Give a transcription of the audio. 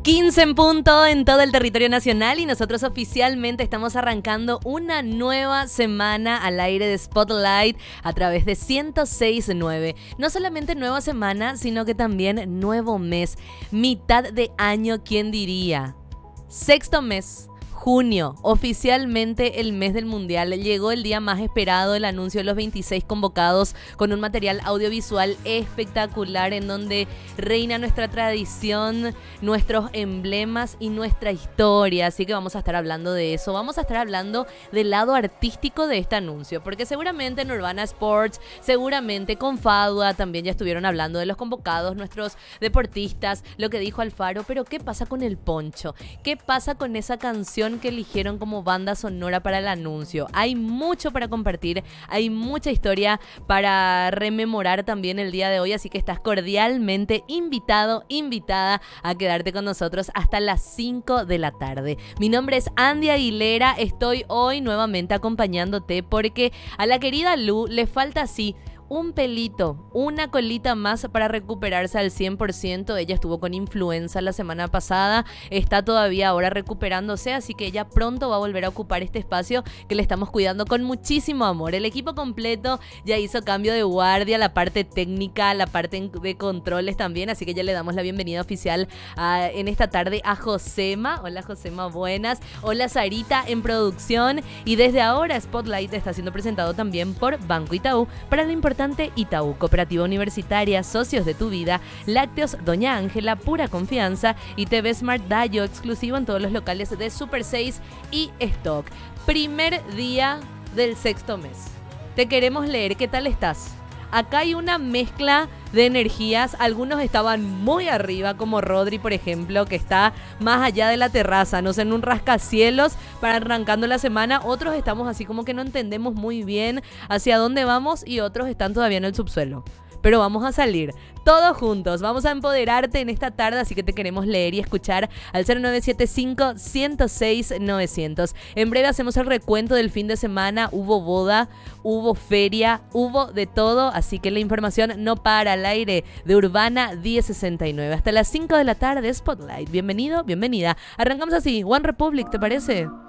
15 en punto en todo el territorio nacional y nosotros oficialmente estamos arrancando una nueva semana al aire de Spotlight a través de 106.9. No solamente nueva semana, sino que también nuevo mes, mitad de año, ¿quién diría? Sexto mes. Junio, oficialmente el mes del Mundial. Llegó el día más esperado, el anuncio de los 26 convocados con un material audiovisual espectacular en donde reina nuestra tradición, nuestros emblemas y nuestra historia. Así que vamos a estar hablando de eso. Vamos a estar hablando del lado artístico de este anuncio, porque seguramente en Urbana Sports, seguramente con Fadua también ya estuvieron hablando de los convocados, nuestros deportistas, lo que dijo Alfaro. Pero ¿qué pasa con el poncho? ¿Qué pasa con esa canción que eligieron como banda sonora para el anuncio? Hay mucho para compartir, hay mucha historia para rememorar también el día de hoy, así que estás cordialmente invitado, invitada a quedarte con nosotros hasta las 5 de la tarde. Mi nombre es Andy Aguilera, estoy hoy nuevamente acompañándote porque a la querida Lu le falta así un pelito, una colita más para recuperarse al 100%. Ella estuvo con influenza la semana pasada, está todavía ahora recuperándose, así que ella pronto va a volver a ocupar este espacio que le estamos cuidando con muchísimo amor. El equipo completo ya hizo cambio de guardia, la parte técnica, la parte de controles también, así que ya le damos la bienvenida oficial en esta tarde a Josema. Hola Josema, buenas. Hola Sarita en producción, y desde ahora Spotlight está siendo presentado también por Banco Itaú, para la importante Itaú, Cooperativa Universitaria, Socios de tu Vida, Lácteos Doña Ángela, pura confianza, y TV Smart Dayo, exclusivo en todos los locales de Super 6 y Stock. Primer día del sexto mes. Te queremos leer, ¿qué tal estás? Acá hay una mezcla de energías, algunos estaban muy arriba, como Rodri, por ejemplo, que está más allá de la terraza, no sé, en un rascacielos para arrancando la semana. Otros estamos así como que no entendemos muy bien hacia dónde vamos, y otros están todavía en el subsuelo. Pero vamos a salir todos juntos, vamos a empoderarte en esta tarde, así que te queremos leer y escuchar al 0975-106-900. En breve hacemos el recuento del fin de semana, hubo boda, hubo feria, hubo de todo, así que la información no para al aire de Urbana 1069. Hasta las 5 de la tarde, Spotlight. Bienvenido, bienvenida. Arrancamos así, One Republic, ¿te parece?